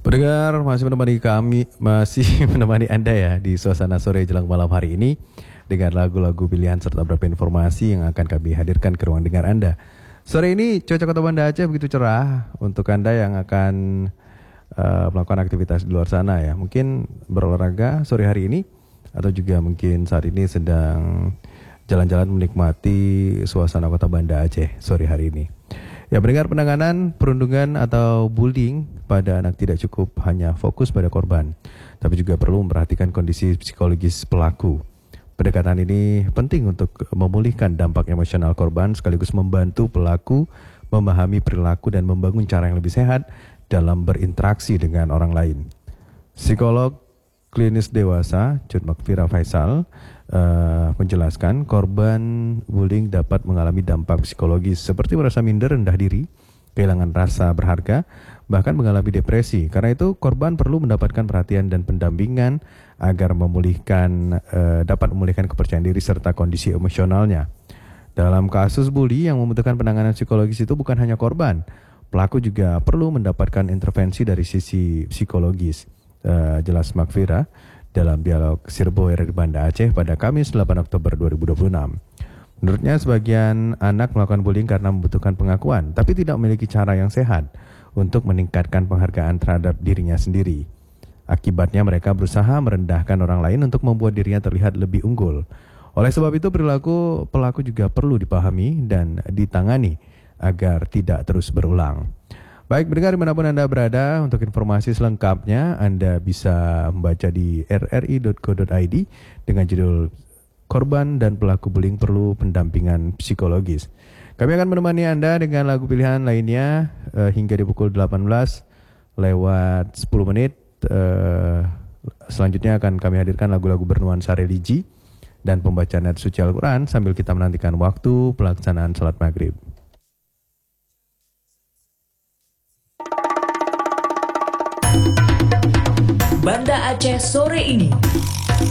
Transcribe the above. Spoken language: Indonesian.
Pendengar masih menemani kami, masih menemani Anda ya di suasana sore jelang malam hari ini dengan lagu-lagu pilihan serta beberapa informasi yang akan kami hadirkan ke ruang dengar Anda. Sore ini cuaca Kota Banda Aceh begitu cerah untuk Anda yang akan melakukan aktivitas di luar sana ya. Mungkin berolahraga sore hari ini atau juga mungkin saat ini sedang jalan-jalan menikmati suasana Kota Banda Aceh sore hari ini. Ya, mendengar penanganan perundungan atau bullying pada anak tidak cukup hanya fokus pada korban, tapi juga perlu memperhatikan kondisi psikologis pelaku. Pendekatan ini penting untuk memulihkan dampak emosional korban sekaligus membantu pelaku memahami perilaku dan membangun cara yang lebih sehat dalam berinteraksi dengan orang lain. Psikolog klinis dewasa Cut Makfira Faisal menjelaskan korban bullying dapat mengalami dampak psikologis seperti merasa minder, rendah diri, kehilangan rasa berharga, bahkan mengalami depresi. Karena itu korban perlu mendapatkan perhatian dan pendampingan agar dapat memulihkan kepercayaan diri serta kondisi emosionalnya. Dalam kasus bully yang membutuhkan penanganan psikologis itu bukan hanya korban, pelaku juga perlu mendapatkan intervensi dari sisi psikologis. Jelas Makfira dalam dialog Sirbo RRI Banda Aceh pada Kamis 8 Oktober 2026. Menurutnya sebagian anak melakukan bullying karena membutuhkan pengakuan, tapi tidak memiliki cara yang sehat untuk meningkatkan penghargaan terhadap dirinya sendiri. Akibatnya mereka berusaha merendahkan orang lain untuk membuat dirinya terlihat lebih unggul. Oleh sebab itu perilaku pelaku juga perlu dipahami dan ditangani agar tidak terus berulang. Baik, pendengar dimanapun Anda berada, untuk informasi selengkapnya Anda bisa membaca di rri.co.id dengan judul Korban dan Pelaku Bullying Perlu Pendampingan Psikologis. Kami akan menemani Anda dengan lagu pilihan lainnya hingga di pukul 18 lewat 10 menit. Selanjutnya akan kami hadirkan lagu-lagu bernuansa religi dan pembacaan ayat suci Al-Quran sambil kita menantikan waktu pelaksanaan salat maghrib. Banda Aceh sore ini.